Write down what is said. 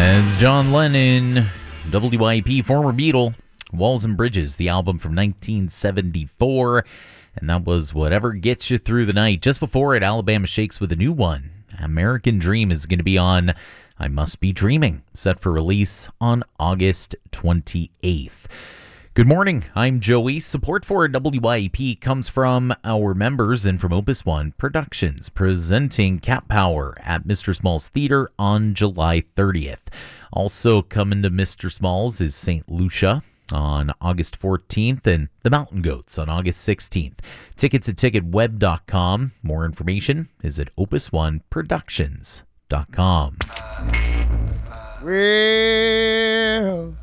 As John Lennon, WIP, former Beatle, Walls and Bridges, the album from 1974. And that was Whatever Gets You Through the Night. Just before it, Alabama Shakes with a new one. American Dream is going to be on I Must Be Dreaming, set for release on August 28th. Good morning, I'm Joey. Support for WIP comes from our members and from Opus One Productions, presenting Cat Power at Mr. Smalls Theater on July 30th. Also coming to Mr. Smalls is St. Lucia on August 14th and The Mountain Goats on August 16th. Tickets at ticketweb.com. More information is at opusoneproductions.com. Well,